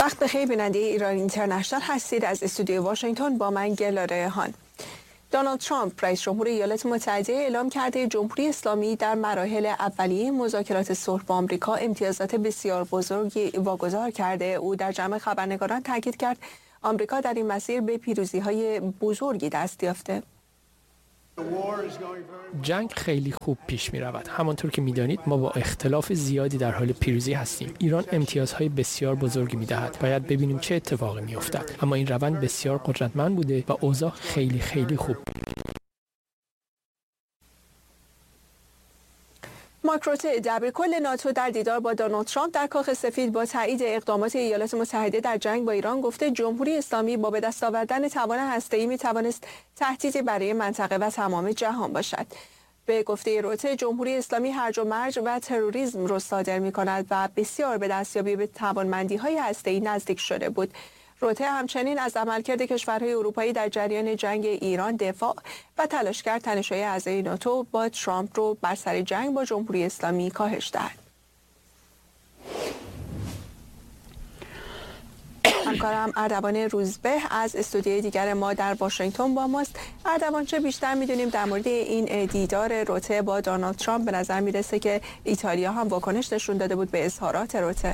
وقت بخیر بیننده ایران اینترنشنال هستید. از استودیوی واشنگتن با من گلاره هان. دونالد ترامپ رئیس جمهور ایالات متحده اعلام کرده جمهوری اسلامی در مراحل اولیه مذاکرات صلح با آمریکا امتیازات بسیار بزرگی واگذار کرده. او در جمع خبرنگاران تاکید کرد آمریکا در این مسیر به پیروزی‌های بزرگی دست یافته. جنگ خیلی خوب پیش می رود. همانطور که می دانید ما با اختلاف زیادی در حال پیروزی هستیم. ایران امتیازهای بسیار بزرگی می دهد. باید ببینیم چه اتفاقی می افتد. اما این روند بسیار قدرتمند بوده و اوضاع خیلی خوب. مارک روته دبیرکل ناتو در دیدار با دونالد ترامپ در کاخ سفید با تایید اقدامات ایالات متحده در جنگ با ایران گفته جمهوری اسلامی با به دست آوردن توان هسته‌ای می‌توانست تهدیدی برای منطقه و تمام جهان باشد. به گفته روته جمهوری اسلامی هرج و مرج و تروریسم را صادر می‌کند و بسیار به دستیابی به توانمندی‌های هسته‌ای نزدیک شده بود. روته همچنین از عملکرد کشورهای اروپایی در جریان جنگ ایران دفاع و تلاش کرد تنش‌های اعضای ناتو با ترامپ رو بر سر جنگ با جمهوری اسلامی کاهش دهد. همکارم اردوان روزبه از استودیوی دیگر ما در واشنگتن با ماست. اردوان، چه بیشتر می‌دونیم در مورد این دیدار روته با دونالد ترامپ؟ به نظر میرسه که ایتالیا هم واکنش نشون داده بود به اظهارات روته.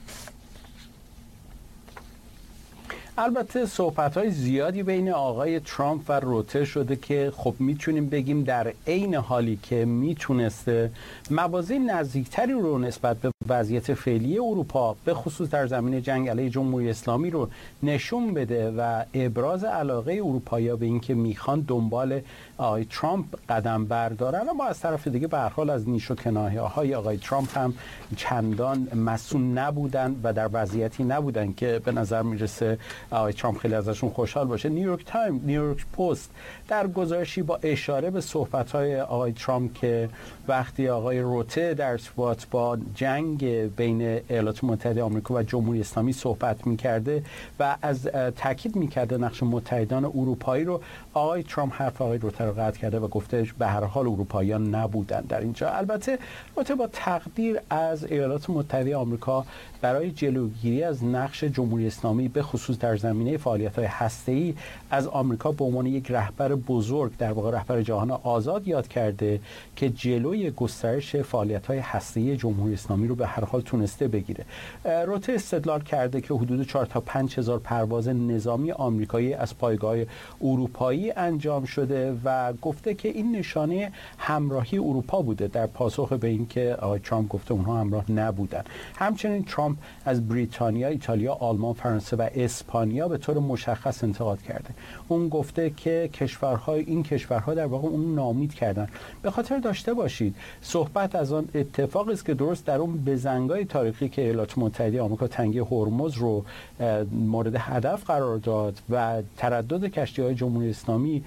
البته صحبت‌های زیادی بین آقای ترامپ و روته شده که خب میتونیم بگیم در عین حالی که میتونسته موازی نزدیکتری رو نسبت به وضعیت فعلی اروپا به خصوص در زمینه جنگ علیه جمهوری اسلامی رو نشون بده و ابراز علاقه اروپایی‌ها به اینکه میخوان دنبال آقای ترامپ قدم بردارن، اما از طرف دیگه به هر حال از نیش و کنایه‌های آقای ترامپ هم چندان مسئول نبودن و در وضعیتی نبودن که به نظر میرسه آقای ترامپ خیلی ازشون خوشحال باشه. نیویورک پست در گزارشی با اشاره به صحبت‌های آقای ترامپ که وقتی آقای روته در ارتباط با جنگ بین ایالات متحده آمریکا و جمهوری اسلامی صحبت می‌کرده و از تاکید می‌کرده نقش متحدان اروپایی رو، آقای ترامپ حرف آقای روته رو قطع کرده و گفته به هر حال اروپاییان نبودن در اینجا. البته روته با تقدیر از ایالات متحده آمریکا برای جلوگیری از نقش جمهوری اسلامی به خصوص در زمینه فعالیت‌های هسته‌ای از آمریکا به عنوان یک رهبر بزرگ، در واقع رهبر جهان آزاد، یاد کرده که جلوی گسترش فعالیت‌های هسته‌ای جمهوری اسلامی رو به هر حال تونسته بگیره. روته استدلال کرده که حدود 4 تا 5000 پرواز نظامی آمریکایی از پایگاه اروپایی انجام شده و گفته که این نشانه همراهی اروپا بوده در پاسخ به اینکه آقای ترامپ گفته اونها همراه نبودن. همچنین ترامپ از بریتانیا، ایتالیا، آلمان، فرانسه و اسپانیا به طور مشخص انتقاد کرده. اون گفته که این کشورها در واقع اون ناامید کردن. به خاطر داشته باشید صحبت از آن اتفاقی است که درست در اون بزنگای تاریخی که ایالات متحده آمریکا تنگه هرمز رو مورد هدف قرار داد و تردد کشتی‌های جمهوری اسلامی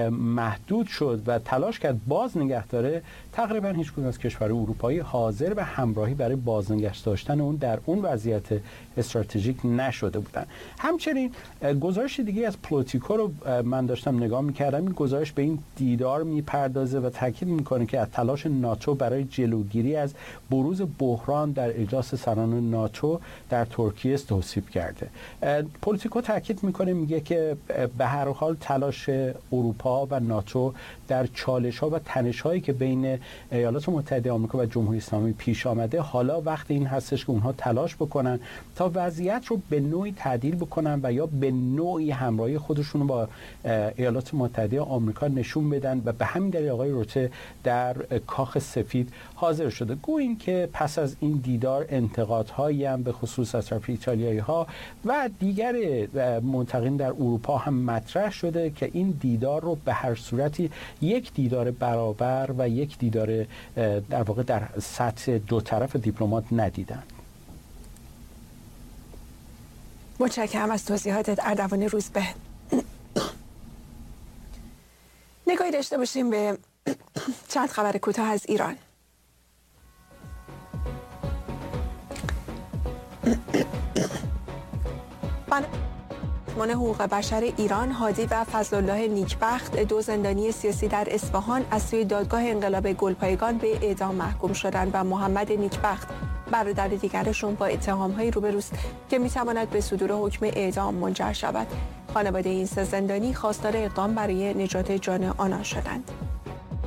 محدود شد و تلاش کرد باز نگه داره، تقریبا هیچ کدوم از کشورهای اروپایی حاضر به همراهی برای بازنگه داشتن اون در اون وضعیت استراتژیک نشده بودن. همچنین گزارش دیگه از پولیتیکو رو من داشتم نگاه می‌کردم. این گزارش به این دیدار میپردازه و تاکید میکنه که از تلاش ناتو برای جلوگیری از بروز بحران در اجلاس سران ناتو در ترکیه توصیف کرده. پولیتیکو تاکید میکنه، میگه که به هر حال تلاش اروپا و ناتو در چالش‌ها و تنش‌هایی که بین ایالات متحده آمریکا و جمهوری اسلامی پیش آمده، حالا وقت این هستش که اونها تلاش بکنن تا وضعیت رو به نوعی تعدیل بکنن و یا به نوعی همراهی خودشون رو با ایالات متحده آمریکا نشون بدن و به همین دلیل آقای روته در کاخ سفید حاضر شده. گوییم که پس از این دیدار انتقادهایی هم به خصوص از طرف ایتالیایی‌ها و دیگر منتقدین در اروپا هم مطرح شده که این دیدار رو به هر صورتی یک دیدار برابر و یک دیدار در واقع در سطح دو طرف دیپلمات ندیدن. متشکرم از توضیحاتت اردوان روزبه. نگاهی داشته باشیم به چند خبر کوتاه از ایران. سازمان حقوق بشر ایران هادی و فضلالله نیکبخت، دو زندانی سیاسی در اصفهان، از سوی دادگاه انقلاب گلپایگان به اعدام محکوم شدند و محمد نیکبخت برادر دیگرشون با اتهام‌هایی روبروست که می‌تواند به صدور حکم اعدام منجر شود. خانواده این 3 زندانی خواستار اقدام برای نجات جان آنان شدند.